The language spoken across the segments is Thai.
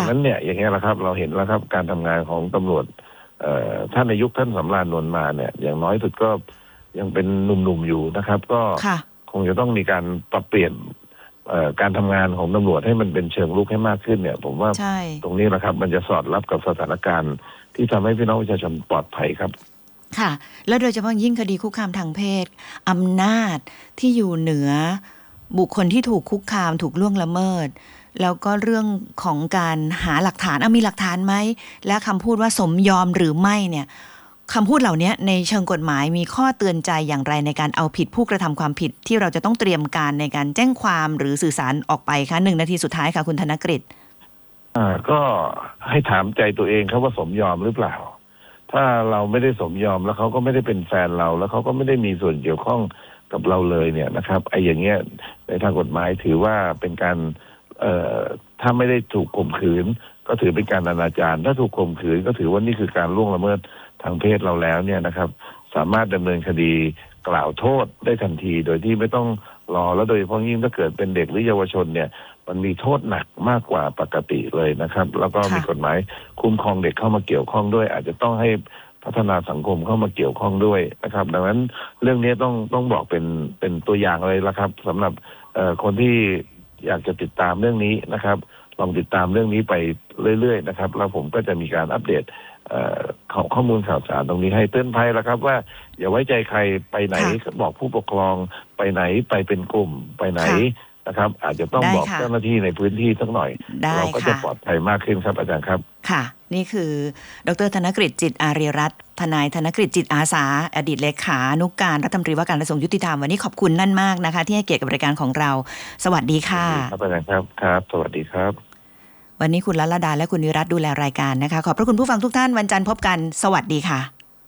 งนั้นเนี่ยอย่างเงี้ยแหละครับเราเห็นแล้วครับการทำงานของตำรวจท่านในยุคท่านสำราญนวลมาเนี่ยอย่างน้อยสุดก็ยังเป็นหนุ่มๆอยู่นะครับก็คงจะต้องมีการปรับเปลี่ยนการทำงานของตำรวจให้มันเป็นเชิงลุกให้มากขึ้นเนี่ยผมว่าตรงนี้แหละครับมันจะสอดรับกับสถานการณ์ที่ทำให้พี่น้องประชาชนปลอดภัยครับค่ะแล้วโดยเฉพาะยิ่งคดีคุกคามทางเพศอำนาจที่อยู่เหนือบุคคลที่ถูกคุกคามถูกล่วงละเมิดแล้วก็เรื่องของการหาหลักฐานมีหลักฐานไหมและคำพูดว่าสมยอมหรือไม่เนี่ยคำพูดเหล่านี้ในเชิงกฎหมายมีข้อเตือนใจอย่างไรในการเอาผิดผู้กระทำความผิดที่เราจะต้องเตรียมการในการแจ้งความหรือสื่อสารออกไปคะ1 นาทีสุดท้ายค่ะคุณธนกฤษก็ให้ถามใจตัวเองครับว่าสมยอมหรือเปล่าถ้าเราไม่ได้สมยอมแล้วเขาก็ไม่ได้เป็นแฟนเราแล้วเขาก็ไม่ได้มีส่วนเกี่ยวข้องกับเราเลยเนี่ยนะครับไอ้อย่างเงี้ยในทางกฎหมายถือว่าเป็นการถ้าไม่ได้ถูกข่มขืนก็ถือเป็นการอนาจารถ้าถูกข่มขืนก็ถือว่านี่คือการล่วงละเมิดทางเพศเราแล้วเนี่ยนะครับสามารถดำเนินคดีกล่าวโทษได้ทันทีโดยที่ไม่ต้องรอแล้วโดยเฉพาะยิ่งถ้าเกิดเป็นเด็กหรือเยาวชนเนี่ยมันมีโทษหนักมากกว่าปกติเลยนะครับแล้วก็มีกฎหมายคุ้มครองเด็กเข้ามาเกี่ยวข้องด้วยอาจจะต้องให้พัฒนาสังคมเข้ามาเกี่ยวข้องด้วยนะครับดังนั้นเรื่องนี้ต้องบอกเป็นตัวอย่างเลยละครับสำหรับคนที่อยากจะติดตามเรื่องนี้นะครับลองติดตามเรื่องนี้ไปเรื่อยๆนะครับแล้วผมก็จะมีการอัปเดตข้อมูลข่าวสารตรงนี้ให้เตือนภัยแล้วครับว่าอย่าไว้ใจใครไปไหนบอกผู้ปกครองไปไหนไปเป็นกลุ่มไปไหนนะครับอาจจะต้องบอกเจ้าหน้าที่ในพื้นที่สักหน่อยเราก็จะปลอดภัยมากขึ้นครับอาจารย์ครับค่ะนี่คือดร.ธนกฤษจิตอารีรัตน์ทนายธนกฤษจิตอาสาอดีตเลขานุการรัฐมนตรีว่าการกระทรวงยุติธรรมวันนี้ขอบคุณนั่นมากนะคะที่ให้เกียรติกับรายการของเราสวัสดีค่ะครับอาจารย์ครับสวัสดีครับวันนี้คุณลัลดาและคุณนิรัตน์ดูแลรายการนะคะขอบพระคุณผู้ฟังทุกท่านวันจันทร์พบกันสวัสดีค่ะ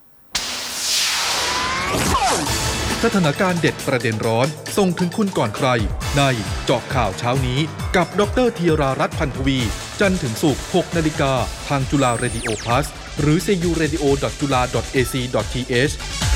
สถานการณ์เด็ดประเด็นร้อนส่งถึงคุณก่อนใครในเจาะข่าวเช้านี้กับดร.ธีรารัตน์พันธวีจันทร์ถึงศุกร์ 6 นาฬิกาทางจุฬาเรดิโอพลัสหรือ curadio.jula.ac.th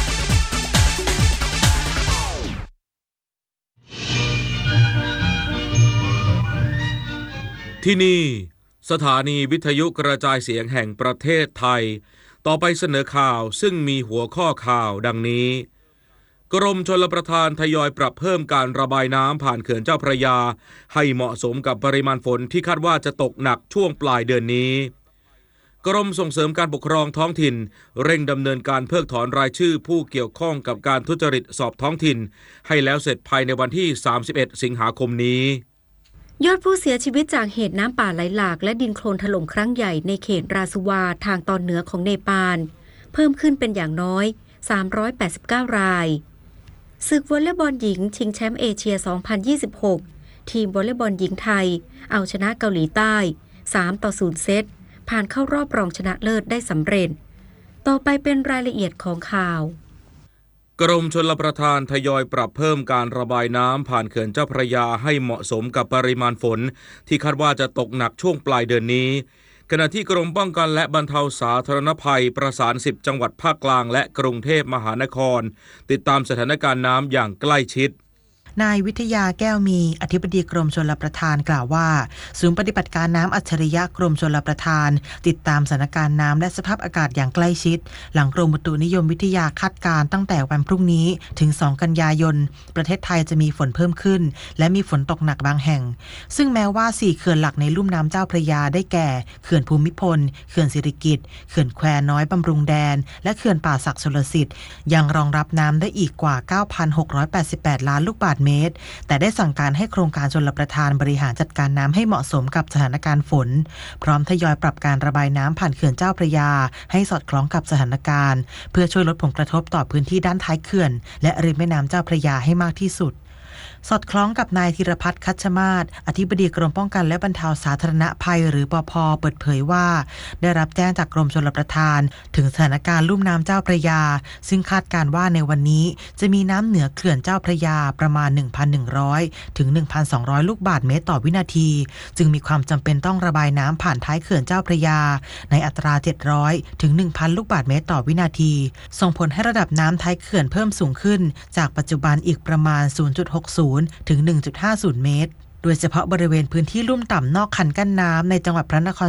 ที่นี่สถานีวิทยุกระจายเสียงแห่งประเทศไทยต่อไปเสนอข่าวซึ่งมีหัวข้อข่าวดังนี้กรมชลประทานทยอยปรับเพิ่มการระบายน้ำผ่านเขื่อนเจ้าพระยาให้เหมาะสมกับปริมาณฝนที่คาดว่าจะตกหนักช่วงปลายเดือนนี้กรมส่งเสริมการปกครองท้องถิ่นเร่งดำเนินการเพิกถอนรายชื่อผู้เกี่ยวข้องกับการทุจริตสอบท้องถิ่นให้แล้วเสร็จภายในวันที่31 สิงหาคมนี้ยอดผู้เสียชีวิตจากเหตุน้ำป่าไหลหลากและดินโคลนถล่มครั้งใหญ่ในเขตราสุวาทางตอนเหนือของเนปาลเพิ่มขึ้นเป็นอย่างน้อย389รายศึกวอลเลย์บอลหญิงชิงแชมป์เอเชีย 2026 ทีมวอลเลย์บอลหญิงไทยเอาชนะเกาหลีใต้3-0 เซตผ่านเข้ารอบรองชนะเลิศได้สำเร็จต่อไปเป็นรายละเอียดของข่าวกรมชลประทานทยอยปรับเพิ่มการระบายน้ำผ่านเขื่อนเจ้าพระยาให้เหมาะสมกับปริมาณฝนที่คาดว่าจะตกหนักช่วงปลายเดือนนี้ขณะที่กรมป้องกันและบรรเทาสาธารณภัยประสาน10จังหวัดภาคกลางและกรุงเทพมหานครติดตามสถานการณ์น้ำอย่างใกล้ชิดนายวิทยาแก้วมีอธิบดีกรมชลประทานกล่าวว่าศูนย์ปฏิบัติการน้ำอัจฉริยะกรมชลประทานติดตามสถานการณ์น้ำและสภาพอากาศอย่างใกล้ชิดหลังกรมอุตุนิยมวิทยาคาดการณ์ตั้งแต่วันพรุ่งนี้ถึง2 กันยายนประเทศไทยจะมีฝนเพิ่มขึ้นและมีฝนตกหนักบางแห่งซึ่งแม้ว่า4เขื่อนหลักในลุ่มน้ำเจ้าพระยาได้แก่เขื่อนภูมิพลเขื่อนสิริกิติ์เขื่อนแควน้อยบำรุงแดนและเขื่อนป่าสักชลสิทธิ์ยังรองรับน้ำได้อีกกว่า 9,688 ล้านลูกบาศก์เมตรแต่ได้สั่งการให้โครงการชลประทานบริหารจัดการน้ำให้เหมาะสมกับสถานการณ์ฝนพร้อมทยอยปรับการระบายน้ำผ่านเขื่อนเจ้าพระยาให้สอดคล้องกับสถานการณ์เพื่อช่วยลดผลกระทบต่อพื้นที่ด้านท้ายเขื่อนและริมแม่น้ำเจ้าพระยาให้มากที่สุดสอดคล้องกับนายธีรพัฒน์คัชมาศอธิบดีกรมป้องกันและบรรเทาสาธารณภัยหรือปภ.เปิดเผยว่าได้รับแจ้งจากกรมชลประทานถึงสถานการณ์ลุ่มน้ำเจ้าพระยาซึ่งคาดการณ์ว่าในวันนี้จะมีน้ำเหนือเขื่อนเจ้าพระยาประมาณ 1,100 ถึง 1,200 ลูกบาศก์เมตรต่อวินาทีจึงมีความจำเป็นต้องระบายน้ำผ่านท้ายเขื่อนเจ้าพระยาในอัตรา 700 ถึง 1,000 ลูกบาศก์เมตรต่อวินาทีส่งผลให้ระดับน้ำท้ายเขื่อนเพิ่มสูงขึ้นจากปัจจุบันอีกประมาณ 0.60 ถึง 1.50 เมตรโดยเฉพาะบริเวณพื้นที่ลุ่มต่ำนอกคันกั้นน้ำในจังหวัดพระนคร